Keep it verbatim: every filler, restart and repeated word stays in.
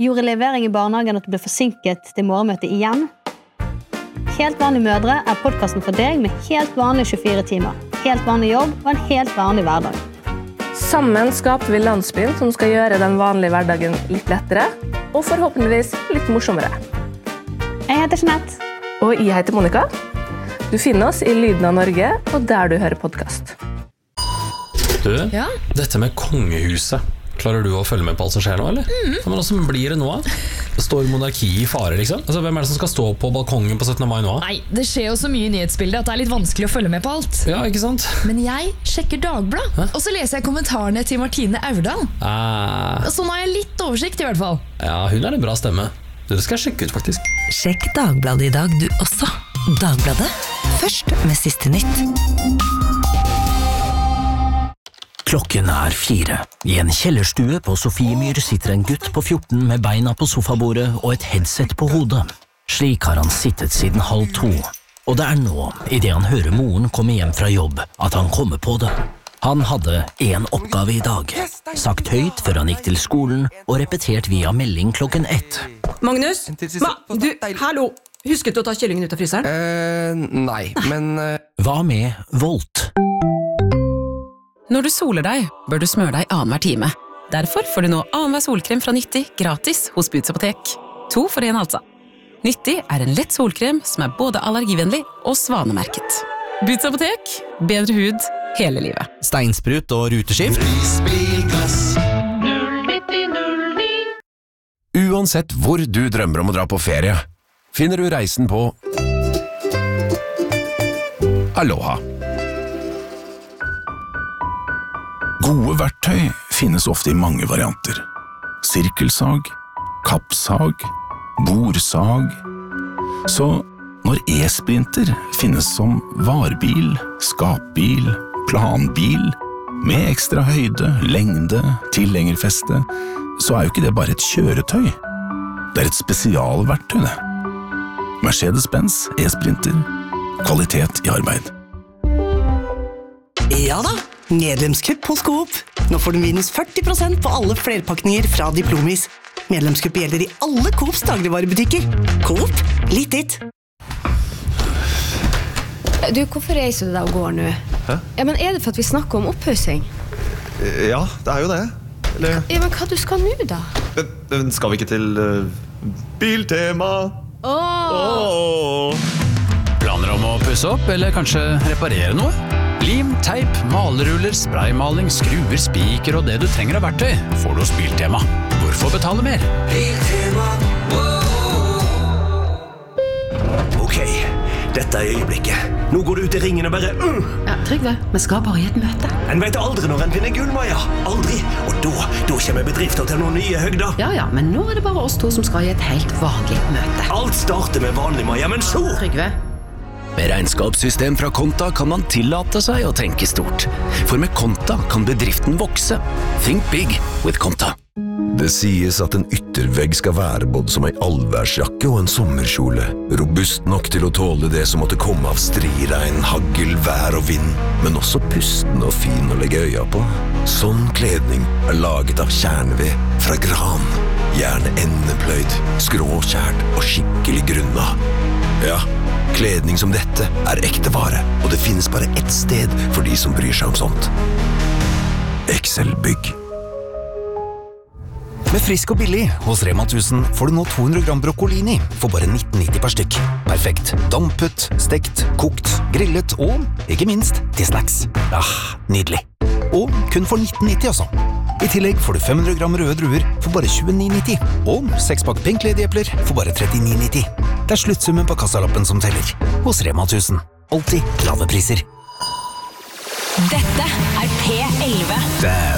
Gjorde levering i barnehagen at du ble forsinket til morgenmøte igjen? Helt vanlige mødre er podcasten for deg med helt vanlige tjuefire timer, helt vanlig jobb og en helt vanlig hverdag. Sammen skaper vi landsbyen som skal gjøre den vanlige hverdagen litt lettere, og forhåpentligvis litt morsommere. Jeg heter Jeanette. Og jeg heter Monica. Du finner oss i Lyden av Norge, og der du hører podcast. Du, Ja? dette med kongehuset, klarer du å følge med på alt som skjer nå, eller? Mm. Men hvordan blir det nå? Står monarki i fare, liksom? Altså, hvem er det som skal stå på balkongen på syttende mai nå? Nei, det skjer jo så mye i nyhetsbildet at det er litt vanskelig å følge med på alt. Ja, ikke sant? Men jeg sjekker Dagblad, Hæ? og så leser jeg kommentarene til Martine Aurdal. Eh, Så nå har jeg litt oversikt i hvert fall. ja, hun er en bra stemme. Det skal jeg sjekke ut, faktisk. Sjekk Dagbladet i dag du også. Dagbladet, først med siste nytt. Klokken er fire. I en kjellerstue på Sofiemyr sitter en gutt på fjorten med beina på sofabordet og et headset på hodet. Slik har han sittet siden halv to. Og det er nå, i det han hører moren komme hjem fra jobb, at han kommer på det. Han hadde en oppgave i dag. Sagt høyt før han gikk til skolen, og repetert via melding klokken ett. Magnus? Ma, du, hallo! Husket du å ta kyllingen ut av fryseren? Eh, nei, men eh, Hva med Volt? Når du soler deg, bør du smøre deg annenhver time. Derfor får du nå annenhver solkrem fra Nyttig gratis hos Boots Apotek. To for en altså. Nyttig er en lett solkrem som er både allergivennlig og svanemerket. Boots Apotek, bedre hud hele livet. Steinsprut og ruteskift? uansett hvor du drømmer om å dra på ferie, finner du reisen på Aloha. Gode verktøy finnes ofte i mange varianter. Sirkelsag, kappsag, borsag. Så når e-sprinter finnes som varebil, skapbil, planbil, med ekstra høyde, lengde, tilhengerfeste, så er jo ikke det bare et kjøretøy. Det er et spesialverktøy, det. Mercedes-Benz e-sprinter. Kvalitet i arbeid. Ja da, medlemskupp hos Coop. Nå får du minus førti prosent på alle flerpakninger fra Diplomis. Medlemskupp gjelder i alle Coops dagligvarebutikker. Coop, litt ditt. Du, hvorfor reiser du deg og går nå? Hæ? Ja, men er det for at vi snakker om opphøsing? Ja, det er jo det. Eller... Ja, men hva du skal nå da? Men, men skal vi ikke til uh, Biltema? Åh! Åh! Planer om å pusse opp, eller kanskje reparere noe? Lim, teip, maleruller, spraymaling, skruer, spiker og det du trenger av verktøy får du hos Biltema. Hvorfor betale mer? Biltema. Ok, dette er øyeblikket. Nå går du ut i ringen og bare uh! Ja, Trygve, vi skal bare i et møte. En vet aldri når en finner gull, Maja. Aldri. Og da, da kommer bedrifter til noen nye høgder. Ja, ja, men nå er det bare oss to som skal i et helt vanlig møte. Alt starter med vanlig, Maja, men så... Trygve. Med regnskapssystem fra Konta kan man tillate seg å tenke stort. For med Konta kan bedriften vokse. Think big with Konta. Det sies at en yttervegg skal være både som en allværsjakke og en sommerkjole. Robust nok til å tåle det som måtte komme av striregn, hagl, vær og vind, men også pusten og fin å legge øya på. Sånn kledning er laget av kjerneved fra gran. Gjerne endepløyd, skråkjært og skikkelig grunna. Ja, kledning som dette er ekte vare, og det finnes bare ett sted for de som bryr seg om sånt. Excel Bygg. Med frisk og billig hos Rema tusen får du nå to hundre gram broccolini for bare nitten nitti per stykk. Perfekt. Dampet, stekt, kokt, grillet og, ikke minst, til snacks. Ah, nydelig. Og kun for nitten nitti også. I tillegg får du fem hundre gram røde druer for bare tjueni nitti. Og seks pakk Pink Lady-epler for bare trettini nitti. Det er sluttsummen på kassalappen som teller. Hos Rema tusen. Alltid lave priser. Dette er P elleve.